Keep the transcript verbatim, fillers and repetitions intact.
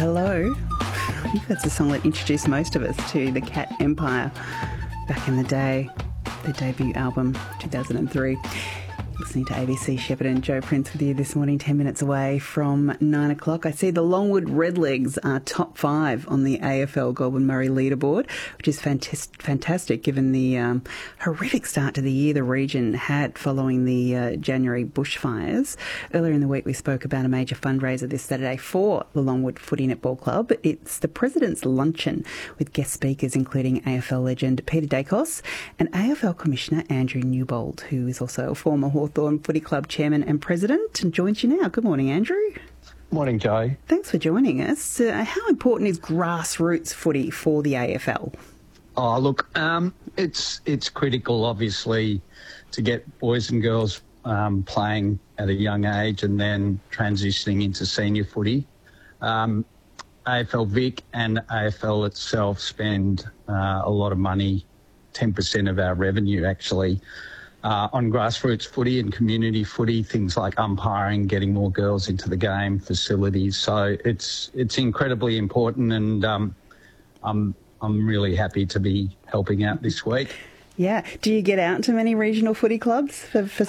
hello. I think that's the song that introduced most of us to the Cat Empire back in the day. Their debut album, two thousand three. Listening to A B C Shepparton, Joe Prince with you this morning, ten minutes away from nine o'clock. I see the Longwood Redlegs are top five on the A F L Goulburn Murray leaderboard, which is fantastic, fantastic given the um, horrific start to the year the region had following the uh, January bushfires. Earlier in the week we spoke about a major fundraiser this Saturday for the Longwood Footy Netball Club. It's the President's Luncheon with guest speakers including A F L legend Peter Dacos and A F L Commissioner Andrew Newbold, who is also a former Hawthorn Footy Club Chairman and President, and joins you now. Good morning, Andrew. Morning, Joe. Thanks for joining us. Uh, how important is grassroots footy for the A F L? Oh, look, um, it's it's critical, obviously, to get boys and girls um, playing at a young age and then transitioning into senior footy. Um, A F L Vic and A F L itself spend uh, a lot of money, ten percent of our revenue actually, Uh, on grassroots footy and community footy, things like umpiring, getting more girls into the game, facilities. So it's it's incredibly important, and um, I'm I'm really happy to be helping out this week. Yeah. Do you get out to many regional footy clubs for, for